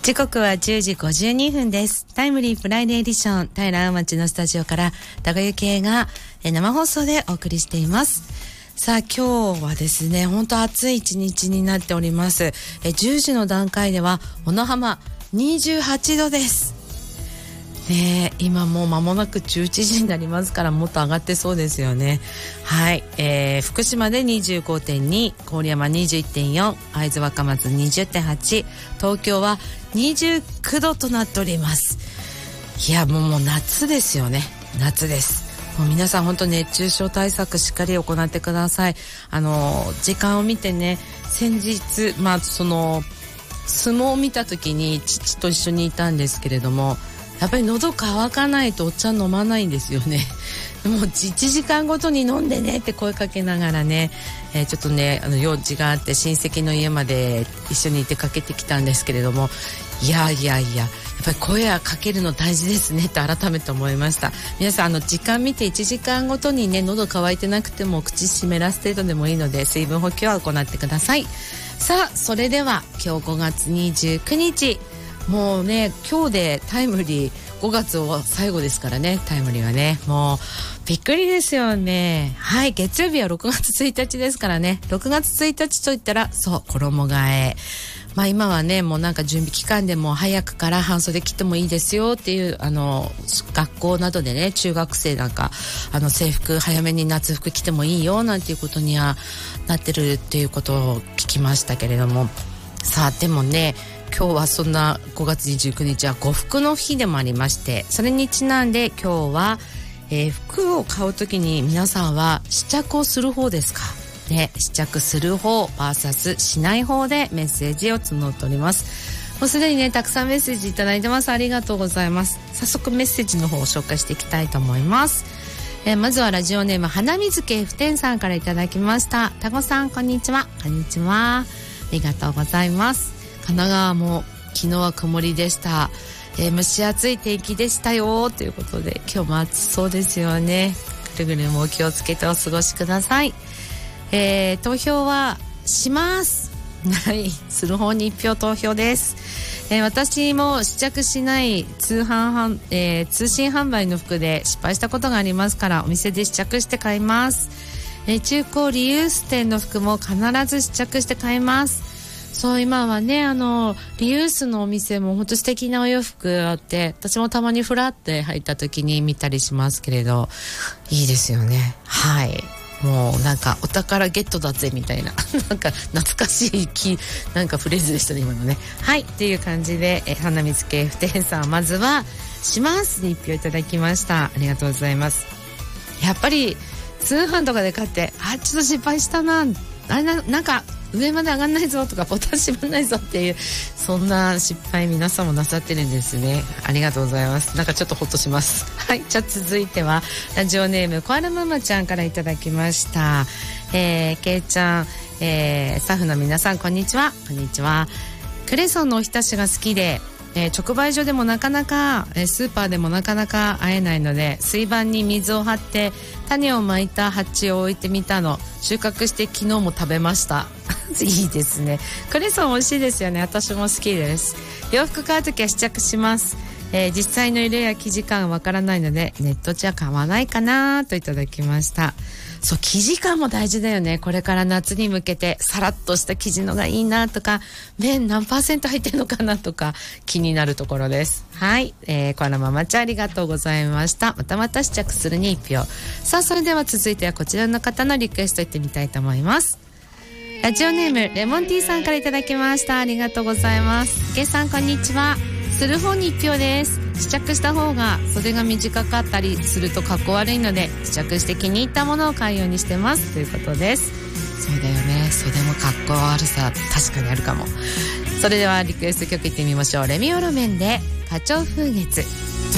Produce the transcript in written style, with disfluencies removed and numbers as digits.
時刻は10時52分です。タイムリーフライデーエディション、平安町のスタジオから高雪恵が生放送でお送りしています。さあ今日はですね、本当暑い一日になっております。10時の段階では小野浜28度です。今もう間もなく11時になりますから、もっと上がってそうですよね。はい、福島で 25.2、 郡山 21.4、 会津若松 20.8、 東京は29度となっております。いやもう夏ですよね。夏です。もう皆さん本当熱中症対策しっかり行ってください。時間を見てね、先日その相撲を見た時に父と一緒にいたんですけれども、やっぱり喉乾かないとお茶飲まないんですよね。もう1時間ごとに飲んでねって声かけながらね、ちょっとね用事があって親戚の家まで一緒に出かけてきたんですけれども、いややっぱり声をかけるの大事ですねって改めて思いました。皆さん時間見て1時間ごとにね、喉乾いてなくても口湿らす程度でもいいので水分補給は行ってください。さあそれでは今日5月29日、もうね今日でタイムリー5月は最後ですからね。タイムリーはねもうびっくりですよね。はい、月曜日は6月1日ですからね。6月1日といったらそう衣替え。今はねもうなんか準備期間でも早くから半袖着てもいいですよっていう学校などでね、中学生なんか制服早めに夏服着てもいいよなんていうことにはなってるっていうことを聞きましたけれども、さあでもね今日はそんな5月29日は呉服の日でもありまして、それにちなんで今日は、服を買うときに皆さんは試着をする方ですかね。試着する方 vs しない方でメッセージを募っております。もうすでにねたくさんメッセージいただいてます。ありがとうございます。早速メッセージの方を紹介していきたいと思います。まずはラジオネーム花水家ふてんさんからいただきました。タゴさんこんにちは。こんにちは、ありがとうございます。神奈川も昨日は曇りでした。蒸し暑い天気でしたよということで、今日も暑そうですよね。くれぐれもお気をつけてお過ごしください。投票はします。はい、する方に一票投票です。私も試着しない通信販売の服で失敗したことがありますから、お店で試着して買います。中古リユース店の服も必ず試着して買います。そう今はねリユースのお店も本当素敵なお洋服あって、私もたまにフラって入った時に見たりしますけれど、いいですよね。はい、もうなんかお宝ゲットだぜみたいななんか懐かしいなんかフレーズでしたね今のね。はいっていう感じで花水系ふてんさん、まずはしますに一票いただきました。ありがとうございます。やっぱり通販とかで買ってちょっと失敗したな、なんか上まで上がんないぞとかボタン閉まんないぞっていう、そんな失敗皆さんもなさってるんですね。ありがとうございます。なんかちょっとほっとします。はい、じゃあ続いてはラジオネームコアラママちゃんからいただきました。けいちゃん、スタッフの皆さんこんにちは。こんにちは。クレソンのおひたしが好きで、直売所でもなかなか、スーパーでもなかなか会えないので、水盤に水を張って種をまいた鉢を置いてみたの。収穫して昨日も食べましたいいですね。クレソン美味しいですよね。私も好きです。洋服買うときは試着します。実際の色や生地感わからないのでネットじゃ買わないかなといただきました。そう、生地感も大事だよね。これから夏に向けてサラッとした生地のがいいなとか、綿何%入ってるのかなとか気になるところです。はい、コアラママちゃんありがとうございました。また試着するに1票。さあそれでは続いてはこちらの方のリクエストいってみたいと思います。ラジオネームレモンティーさんからいただきました。ありがとうございます。けいさんこんにちは。する方に1票です。試着した方が袖が短かったりするとかっこ悪いので、試着して気に入ったものを買うようにしてますということです。そうだよね、袖もかっこ悪さ確かにあるかも。それではリクエスト曲いってみましょう。レミオロメンで花鳥風月。